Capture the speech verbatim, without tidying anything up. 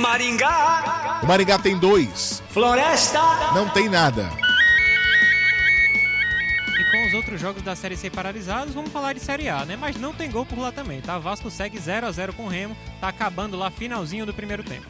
Maringá. O Maringá tem dois. Floresta. Não tem nada. E com os outros jogos da Série C paralisados, vamos falar de Série A, né? Mas não tem gol por lá também, tá? Vasco segue zero a zero com o Remo, tá acabando lá finalzinho do primeiro tempo.